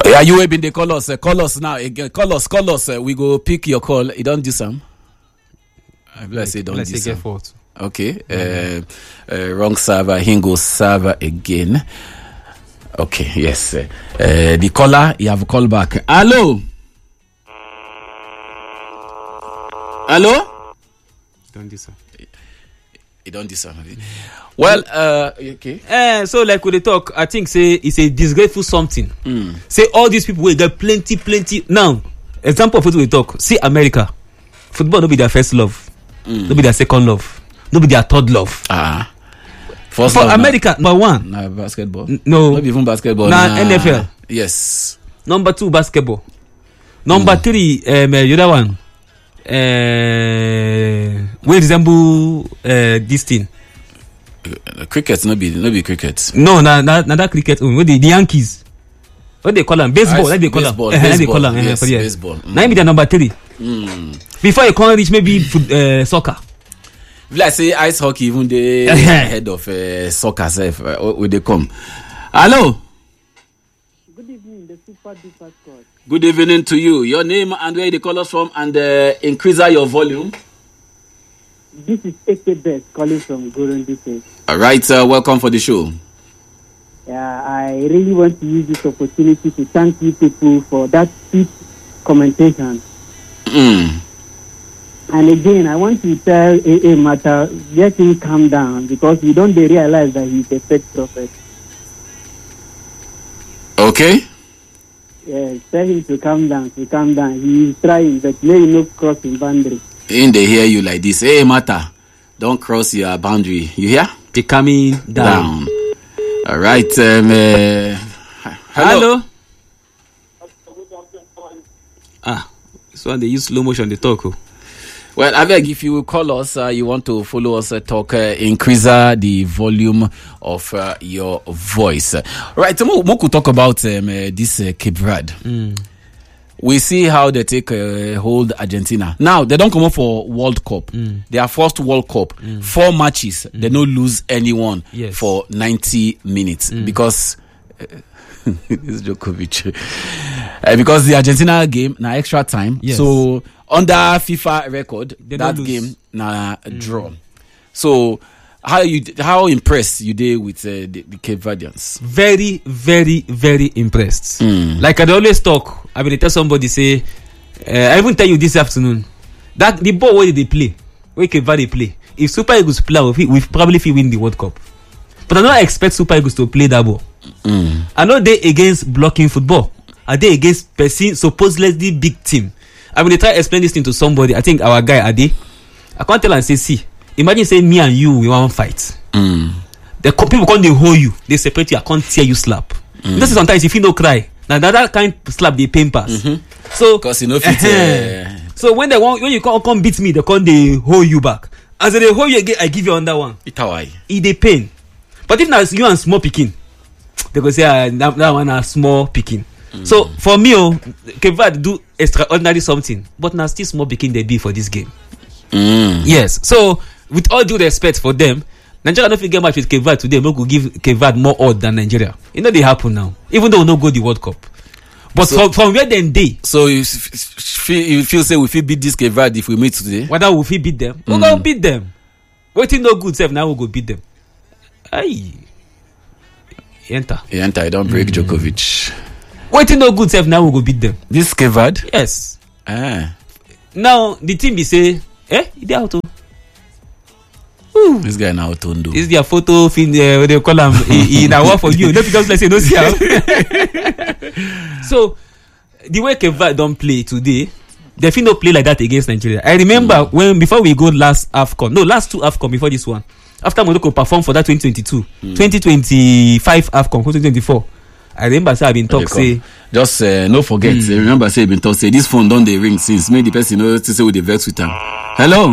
Are you able to call us? Call us now. Again, call us. We go pick your call. You don't do some. Let's say don't do some. Okay. Wrong server. Hingo server again. Okay. Yes. The caller. You have a call back. Hello. Don't do some. You don't do something. Well, okay. So like when they talk, I think say it's a disgraceful something. Say all these people will get plenty. Now, example of football we talk. See America, football no be their first love, no be their second love, no be their third love. First for love, America, number one. Nah, basketball. No, not even basketball. Nah, NFL. Yes. Number 2, basketball. Number 3, the other one. We resemble this thing. Cricket, no be cricket. No, that cricket. The Yankees. What they call them? Baseball. Like they call them. Baseball. They call them. Yes, baseball. Now be the number 3. Before you can reach maybe soccer. Like say ice hockey, even the head of soccer self when they come. Hello. Good evening, the Super Duper Squad. Good evening to you. Your name and where you call us from, and increase your volume. This is AKBest calling from Goron. All right, welcome for the show. Yeah, I really want to use this opportunity to thank you people for that sweet commentation. And again, I want to tell AA Mata, let him calm down because we don't realize that he's a fake prophet. Okay. Yes, tell him to calm down. He is trying, but maybe not crossing boundary. In they hear you like this, hey Mata, don't cross your boundary. You hear? They coming down. All right. Hello. This one they use slow motion. They talk. Well, I beg if you call us, you want to follow us, talk, increase the volume of your voice. Right, we could talk about this Cape Verde. We see how they take hold Argentina. Now, they don't come up for World Cup. Their first World Cup, 4 matches, they don't lose anyone for 90 minutes because... This Djokovic. Because the Argentina game na extra time. Yes. So under FIFA record, they that game na draw. So how impressed you did with the Cape Verdeans? Very, very, very impressed. Like I always talk. I mean, tell somebody say, I even tell you this afternoon that the ball where they play, where Cape Verde play. If Super Eagles play, we probably win the World Cup. But I don't expect Super Eagles to play that ball. I know they against blocking football. Are they against person supposedly big team? I mean, they try to explain this thing to somebody. I think our guy Ade. I can't tell and say, see, imagine saying me and you we want to fight. The people can't they hold you, they separate you. I can't tear you slap. This is sometimes if you don't cry, now that kind of slap they pain pass. So because you know fit. So when you come beat me, they can't they hold you back. As they hold you again, I give you another one. It they pain. But if now you and small picking, they go say that one are small picking. So for me, Cape Verde do extraordinary something, but now still small picking they be for this game. Yes. So with all due respect for them, Nigeria don't get match with Cape Verde today. We could give Cape Verde more odds than Nigeria. You know they happen now, even though we no go the World Cup. But so, from where then they. So you feel say we feel beat this Cape Verde if we meet today? Whether we feel beat them, we go beat them. Waiting no good self now we go beat them. Aye. Enter. I don't break Djokovic. Waiting no good self now we go beat them. This Cape Verde? Yes. Now the team be say, they out to. This guy now Tondo. Is their photo fin what they call him in a war for you. Not because let's say no see how. So the way Cape Verde don't play today, they feel no play like that against Nigeria. I remember before we go last two AFCON before this one. After Morocco performed for that 2022, 2025 AFCON, 2024, I remember say I've been talk say just no forget. Remember say I've been talk say this phone don't they ring since maybe the person know to say with the vex with them. Hello.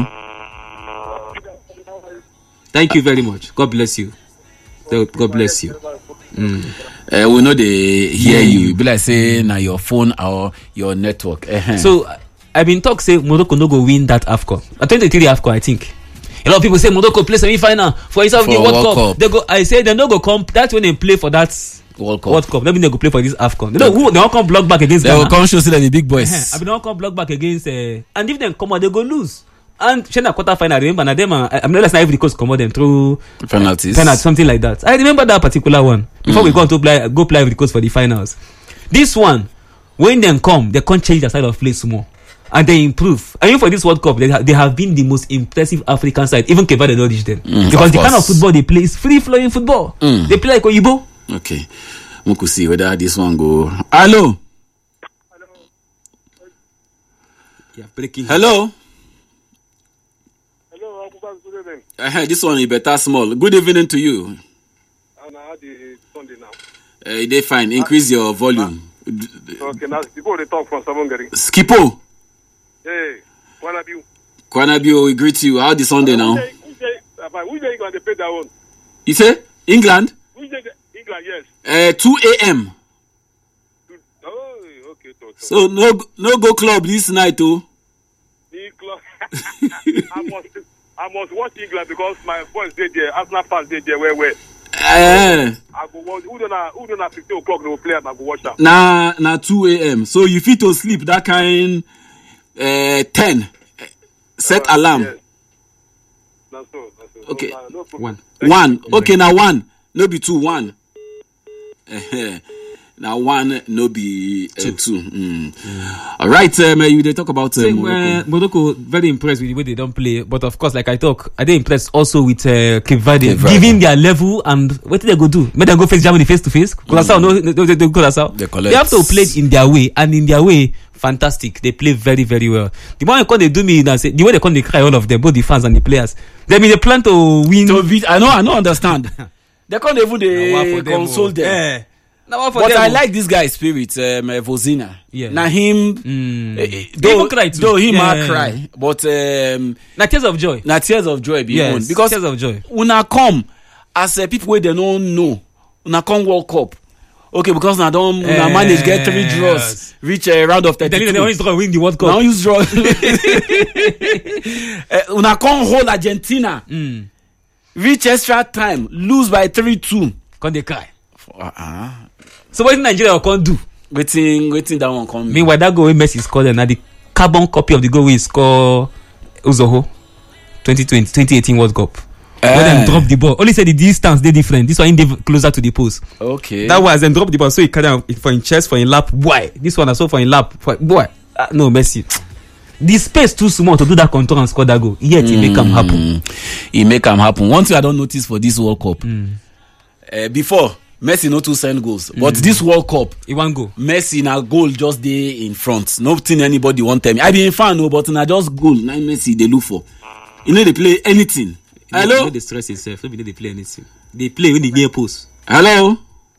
Thank you very much. God bless you. God bless you. We know they hear you. Be like say na your phone or your network. So I've been talk say Morocco no go win that AFCON. 2023 AFCON I think. A lot of people say Morocco play semi-final for inside the World Cup. They go. I say they no go come. That's when they play for that World Cup. World Cup. Maybe they go play for this AFCON. They won't come block back against They Ghana. will come show the big boys. I mean, they won't come block back against. And if they come out, they go lose. And China quarter final, I remember, now them, I'm not listening Ivory Coast come out them through Penalties. something like that. I remember that particular one before we go on to play Ivory Coast for the finals. This one, when they can't change their style of play small. And they improve. I mean, for this World Cup, they have been the most impressive African side. Even Cape Verde don't reach them. Because the kind of football they play is free-flowing football. They play like Oyibo. Okay. We could see whether this one go. Hello? Yeah, breaking. Hello? Hello, good evening. This one is better small. Good evening to you. And I had the Sunday now. They fine. Increase your volume. Okay, now people they talk from Savongari. Skipo. Hey, Kwanabiu. Kwanabio, we greet you. How the Sunday now? Which day going to pay that one? You say? England? Which day? England, yes. 2 a.m. Oh, okay. So no go club this night, oh. England. I must watch England because my boys did there. Arsenal fans did there. Where? I go watch. Who don't have 15 o'clock? They will play and I go watch them. Na 2 a.m. So you fit to sleep that kind 10. Set alarm. Yes. That's so. Okay. No problem. One. Okay, now 1. No be 2, 1. Now 1, no be 2. All right, you they talk about Morocco. Morocco, very impressed with the way they don't play. But of course, like I talk, are they impressed also with Cape Verde, giving their level and what did they go do? Make them go face Germany face to face? They have to play it in their way, and in their way, fantastic. They play very, very well. The more they do me, the way they come, they cry, all of them, both the fans and the players. They plan to win. I don't understand. They can't even console them. But I like this guy's spirit, Vozina. Yeah. Now him, though him cry, but na tears of joy. Because tears of joy. Una come as people where they don't know, una come World Cup. Okay, because now don't manage get 3 draws, reach a round of 32. They always win the World Cup. Now use draw. Una come hold Argentina, reach extra time, lose by 3-2. Can they cry? So what Nigeria can do? Waiting that one come. Meanwhile, that goal Messi scored and the carbon copy of the goal we score Uzoho 2018 World Cup. When them drop the ball, only say the distance they different. This one they closer to the post. Okay. That was then drop the ball, so he carry it for in chest, for in lap. Why? This one also for in lap. Boy, no Messi. The space too small to do that control and score that goal. Yet it make them happen. It make them happen. One thing I don't notice for this World Cup. Before Messi no to send goals, but this World Cup, he won't go. Messi na goal just dey in front. Nothing anybody want tell me. I be a fan, no, but na just goal. Now Messi they look for. You know they play anything. Hello. They stress himself. Maybe they play anything. They play when the near post. Hello.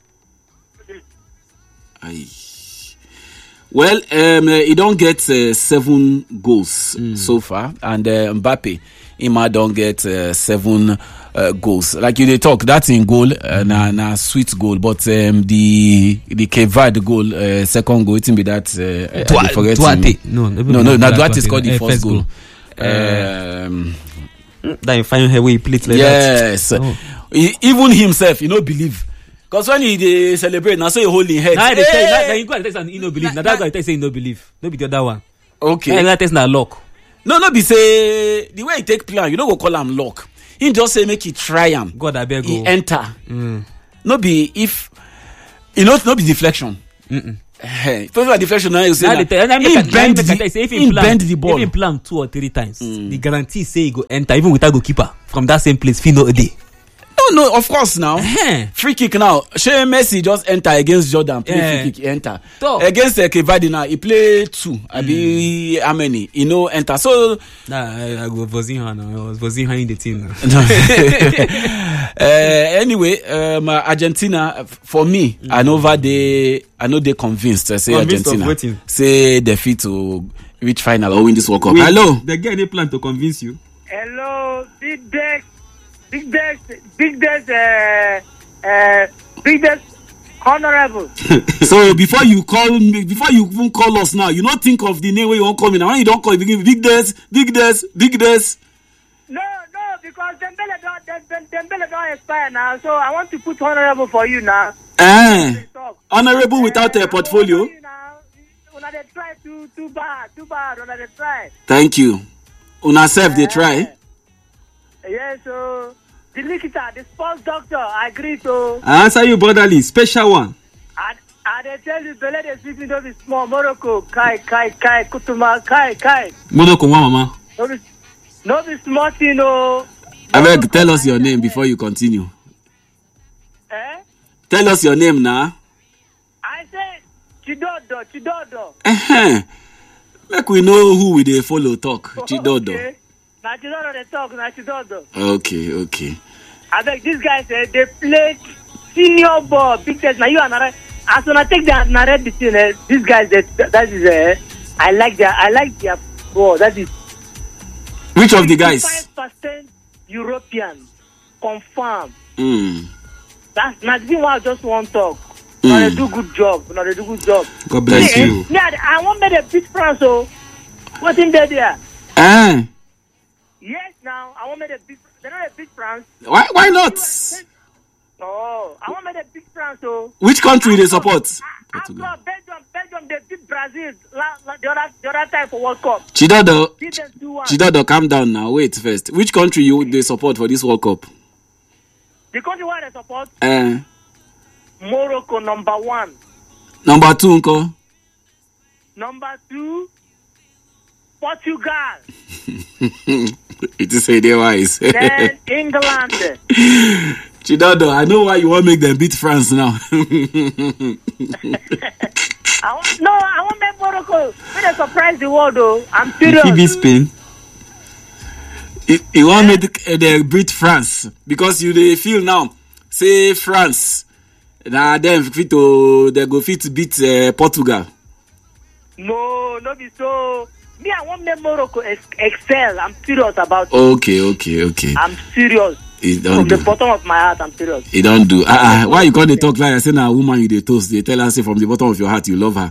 Aye. Well, he don't get 7 goals so far, and Mbappe, Ima don't get 7 goals. Like you they talk, that's in goal, na sweet goal, but the Cape Verde goal, second goal, it be that Duarte. No, Duarte scored the first goal. That you find her way he plays like that. Yes, even himself, you know, believe. Because when he celebrate, now so you hold in head. Now they tell you go and tell you no believe. Now that guy tell you no believe. No be the other one. Okay. That test na luck. No be say the way he take plan, you don't go call him luck. He just say make he try him. God I beg go. He enter. No be if you know no be deflection. Hey, first deflection now you say he bend the ball. If he plan 2 or 3 times, the guarantee say he go enter even without goalkeeper from that same place. Feel no a day. No, of course now. Free kick now. Shey Messi just enter against Jordan. Play free kick, enter. Against Cape Verde now, he play 2. I be how many? He no enter. So I go Vozinha now. I was Vozinha in the team now. Anyway, Argentina for me, I know they convinced. Say convinced Argentina say they fit to reach final or win this World Cup. Hello. The guy they plan to convince you. Hello, Big Dex Honorable. So before you even call us now, you not think of the name where you want call me now. When you don't call, you begin Big Des. No, because Dembele don't expire now. So I want to put Honorable for you now. Honorable without a portfolio. Una dey try too bad. Una dey try. Thank you. Una self they try. Yes, so the Likita, the sports doctor, I agree to. I answer you, brotherly. Special one. I they tell you, Bele they sleep in those small Morocco. Kai, Kutuma, Kai. Morocco, mama. No be small thing, no. I beg, tell us your name before you continue. Tell us your name now. I say Chidodo. Make we know who we dey follow talk. Chidodo. Okay. Na Chidodo they talk, na Chidodo. Okay. I beg, this guy said they play senior ball, big test. Now you are not. As when I take that narrate between these guys, that is I like their ball. That is. Which of the guys? 5% European, confirm. That's not the one I just want to talk. Now they do good job. God bless you. Yeah, I want me to beat France. So, what's in there? Yes, now I want me to beat. They're not a big France. Why not? Oh, I want me to beat France. So, which country they support? Belgium, they beat Brazil the other time for World Cup. Chidodo, calm down now. Wait first. Which country they support for this World Cup? The country where they support? Morocco, number 1. Number 2, uncle? Number 2, Portugal. It is a day wise. Then England. Chidodo, I know why you want to make them beat France now. I want to make Morocco. When they surprise the world, though, I'm serious. He beat Spain. You want to make them beat France because they feel now. Say France, now them they go fit beat Portugal. No be so. Me, I want to make Morocco excel. I'm serious about it. Okay. I'm serious. From the bottom of my heart, I'm serious. It don't do. Why you can't talk like I say now? A woman you dey toast. They tell her say from the bottom of your heart you love her.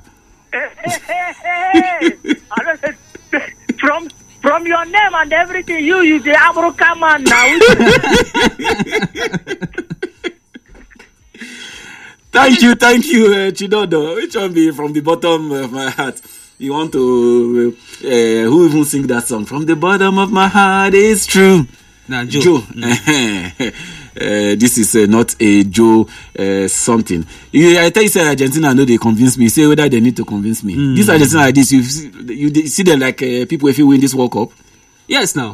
From your name and everything, you the Abroka man now. Thank you, Chidodo. Which one be from the bottom of my heart? You want to? Who even sing that song? From the bottom of my heart, it's true. Nah, Joe. This is not a Joe something. I tell you, say Argentina, know they convince me. Say whether they need to convince me. This Argentina like this, you see them like people if you win this World Cup. Yes, now.